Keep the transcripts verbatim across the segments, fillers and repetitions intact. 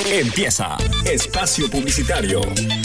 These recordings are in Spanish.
Empieza Espacio Publicitario.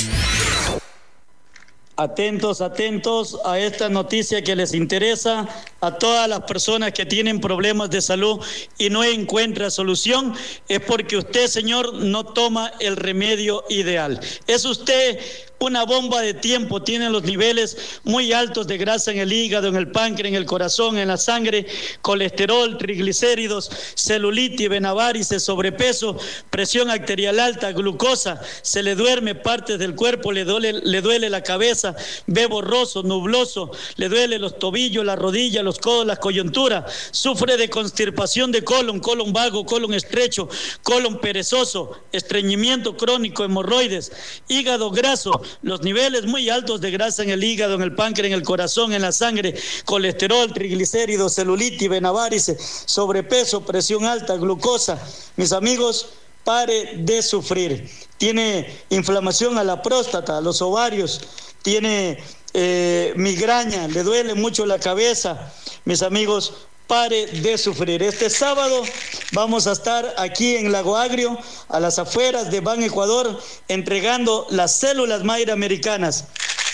Atentos, atentos a esta noticia que les interesa a todas las personas que tienen problemas de salud y no encuentra solución. Es porque usted, señor, no toma el remedio ideal. Es usted una bomba de tiempo, tiene los niveles muy altos de grasa en el hígado, en el páncreas, en el corazón, en la sangre, colesterol, triglicéridos, celulitis, venavarices, sobrepeso, presión arterial alta, glucosa, se le duerme partes del cuerpo, le duele, le duele la cabeza, ve borroso, nubloso, le duele los tobillos, las rodillas, los codos, las coyunturas, sufre de constipación de colon, colon vago, colon estrecho, colon perezoso, estreñimiento crónico, hemorroides, hígado graso, los niveles muy altos de grasa en el hígado, en el páncreas, en el corazón, en la sangre, colesterol, triglicéridos, celulitis, venavarices, sobrepeso, presión alta, glucosa. Mis amigos, pare de sufrir. Tiene inflamación a la próstata, a los ovarios, tiene eh, migraña, le duele mucho la cabeza. Mis amigos, pare de sufrir. Este sábado vamos a estar aquí en Lago Agrio, a las afueras de Ban Ecuador, entregando las células madre americanas.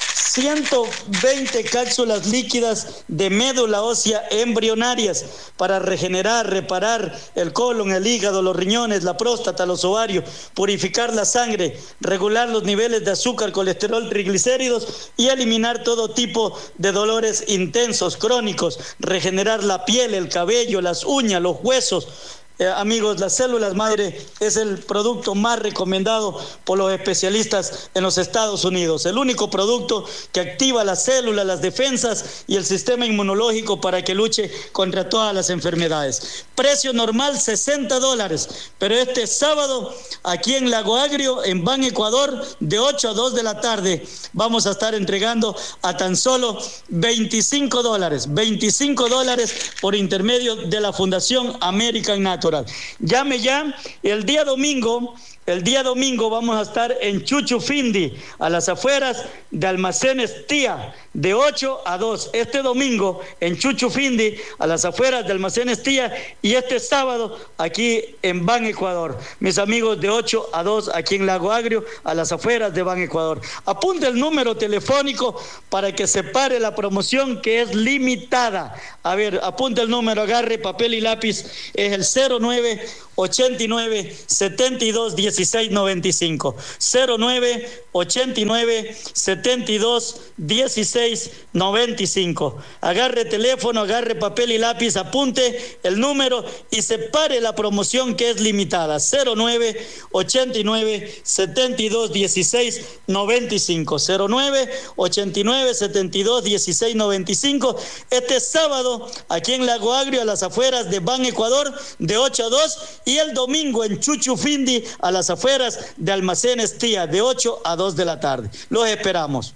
ciento veinte cápsulas líquidas de médula ósea embrionarias para regenerar, reparar el colon, el hígado, los riñones, la próstata, los ovarios, purificar la sangre, regular los niveles de azúcar, colesterol, triglicéridos y eliminar todo tipo de dolores intensos, crónicos, regenerar la piel, el cabello, las uñas, los huesos. Eh, amigos, las células madre es el producto más recomendado por los especialistas en los Estados Unidos. El único producto que activa las células, las defensas y el sistema inmunológico para que luche contra todas las enfermedades. Precio normal sesenta dólares, pero este sábado aquí en Lago Agrio, en Ban Ecuador, de ocho a dos de la tarde, vamos a estar entregando a tan solo veinticinco dólares. veinticinco dólares por intermedio de la Fundación American Natural. Llame ya. El día domingo, el día domingo vamos a estar en Chuchufindi, a las afueras de Almacenes Tía, de ocho a dos. Este domingo en Chuchufindi, a las afueras de Almacenes Tía, y este sábado aquí en Ban Ecuador. Mis amigos, de ocho a dos aquí en Lago Agrio, a las afueras de Ban Ecuador. Apunte el número telefónico para que se pare la promoción, que es limitada. A ver, apunte el número, agarre papel y lápiz, es el cero nueve ochenta y nueve setenta y dos dieciséis noventa y cinco. cero nueve ochenta y nueve setenta y dos dieciséis noventa y cinco. Agarre teléfono, agarre papel y lápiz, apunte el número y separe la promoción, que es limitada. cero nueve ochenta y nueve setenta y dos dieciséis noventa y cinco. cero nueve ochenta y nueve setenta y dos dieciséis noventa y cinco. Este sábado aquí en Lago Agrio, a las afueras de Ban Ecuador, de ocho a dos, y el domingo en Chuchufindi, a las afueras de Almacenes Tía, de ocho a dos de la tarde. Los esperamos.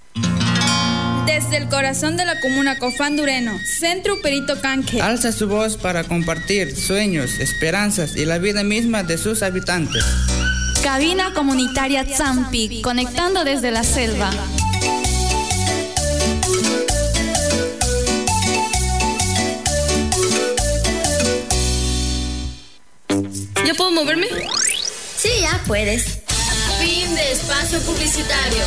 Desde el corazón de la comuna Cofandureno, Centro Perito Canque alza su voz para compartir sueños, esperanzas y la vida misma de sus habitantes. Cabina comunitaria Zampi, conectando desde la selva. ¿Ya puedo moverme? Sí, ya puedes. Fin de espacio publicitario.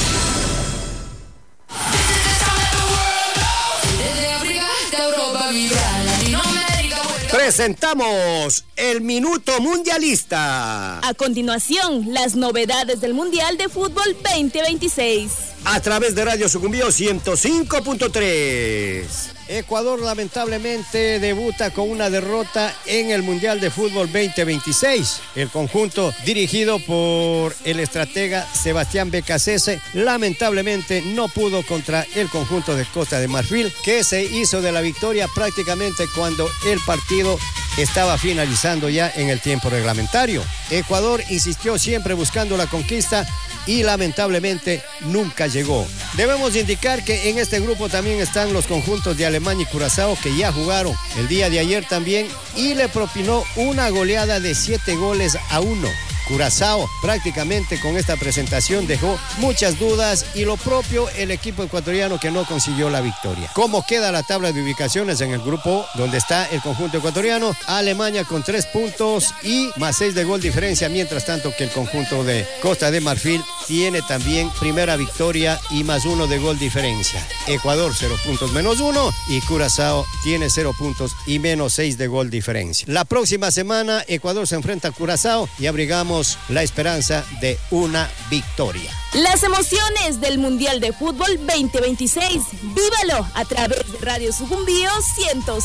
Presentamos el Minuto Mundialista. A continuación, las novedades del Mundial de Fútbol veinte veintiséis. A través de Radio Sucumbío ciento cinco punto tres. Ecuador lamentablemente debuta con una derrota en el Mundial de Fútbol veinte veintiséis. El conjunto dirigido por el estratega Sebastián Becasese lamentablemente no pudo contra el conjunto de Costa de Marfil, que se hizo de la victoria prácticamente cuando el partido estaba finalizando ya en el tiempo reglamentario. Ecuador insistió siempre buscando la conquista y lamentablemente nunca llegó. Debemos indicar que en este grupo también están los conjuntos de Alemania y Curazao, que ya jugaron el día de ayer también y le propinó una goleada de siete goles a uno Curazao prácticamente con esta presentación dejó muchas dudas y lo propio el equipo ecuatoriano que no consiguió la victoria. ¿Cómo queda la tabla de ubicaciones en el grupo donde está el conjunto ecuatoriano? Alemania con tres puntos y más seis de gol diferencia, mientras tanto que el conjunto de Costa de Marfil tiene también primera victoria y más uno de gol diferencia. Ecuador cero puntos menos uno y Curazao tiene cero puntos y menos seis de gol diferencia. La próxima semana Ecuador se enfrenta a Curazao y abrigamos la esperanza de una victoria. Las emociones del Mundial de Fútbol veinte veintiséis. Vívalo a través de Radio Sucumbío ciento